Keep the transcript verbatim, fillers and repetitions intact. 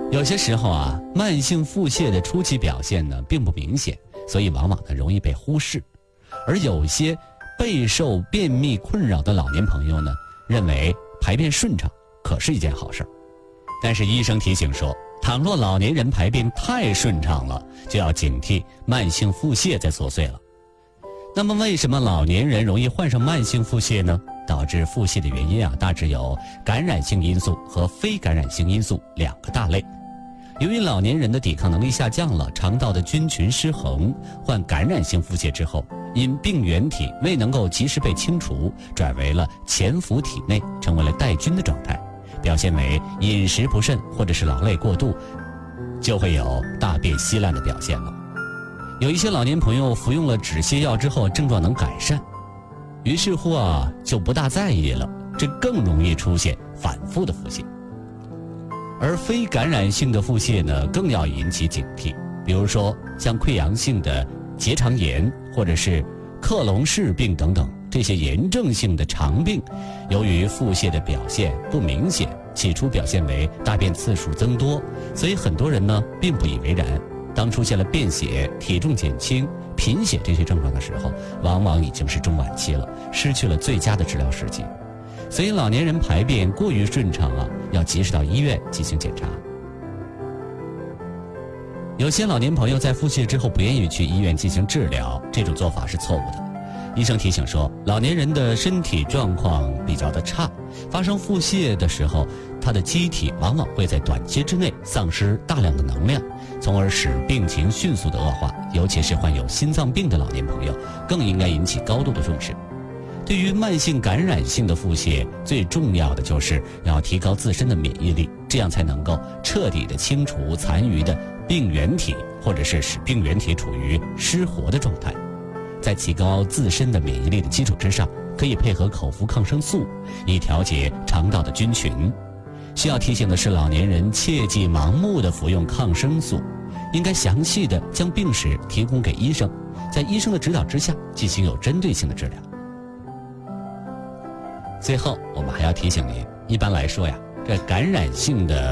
有些时候啊，慢性腹泻的初期表现呢并不明显，所以往往呢容易被忽视。而有些备受便秘困扰的老年朋友呢，认为排便顺畅可是一件好事儿。但是医生提醒说，倘若老年人排便太顺畅了，就要警惕慢性腹泻在作祟了。那么为什么老年人容易患上慢性腹泻呢？导致腹泻的原因啊，大致有感染性因素和非感染性因素两个大类。由于老年人的抵抗能力下降了，肠道的菌群失衡，患感染性腹泻之后，因病原体未能够及时被清除，转为了潜伏体内，成为了带菌的状态，表现为饮食不慎或者是劳累过度，就会有大便稀烂的表现了。有一些老年朋友服用了止泻药之后，症状能改善，于是乎啊就不大在意了，这更容易出现反复的腹泻。而非感染性的腹泻呢，更要引起警惕。比如说像溃疡性的结肠炎或者是克隆氏病等等这些炎症性的肠病，由于腹泻的表现不明显，起初表现为大便次数增多，所以很多人呢并不以为然。当出现了便血、体重减轻、贫血这些症状的时候，往往已经是中晚期了，失去了最佳的治疗时机。所以老年人排便过于顺畅啊，要及时到医院进行检查。有些老年朋友在腹泻之后不愿意去医院进行治疗，这种做法是错误的。医生提醒说，老年人的身体状况比较的差，发生腹泻的时候，他的机体往往会在短期之内丧失大量的能量，从而使病情迅速的恶化。尤其是患有心脏病的老年朋友，更应该引起高度的重视。对于慢性感染性的腹泻，最重要的就是要提高自身的免疫力，这样才能够彻底的清除残余的病原体，或者是使病原体处于失活的状态。在提高自身的免疫力的基础之上，可以配合口服抗生素，以调节肠道的菌群。需要提醒的是，老年人切忌盲目的服用抗生素，应该详细的将病史提供给医生，在医生的指导之下进行有针对性的治疗。最后我们还要提醒您，一般来说呀，这感染性的